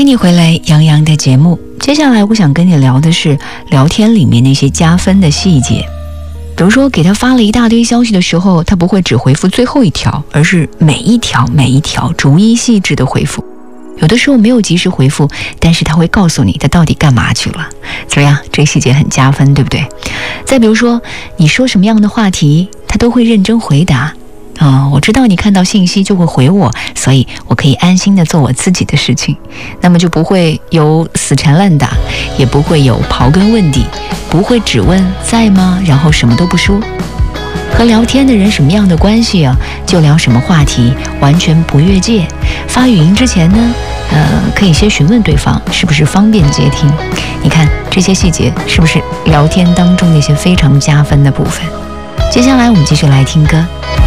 迎你回来杨洋的节目。接下来我想跟你聊的是聊天里面那些加分的细节。比如说给他发了一大堆消息的时候，他不会只回复最后一条，而是每一条逐一细致的回复。有的时候没有及时回复，但是他会告诉你他到底干嘛去了。怎么样？这细节很加分，对不对？再比如说你说什么样的话题，他都会认真回答。我知道你看到信息就会回我，所以我可以安心的做我自己的事情，那么就不会有死缠烂打，也不会有刨根问底，不会只问在吗，然后什么都不说。和聊天的人什么样的关系啊，就聊什么话题，完全不越界。发语音之前呢，可以先询问对方是不是方便接听。你看这些细节是不是聊天当中那些非常加分的部分？接下来我们继续来听歌。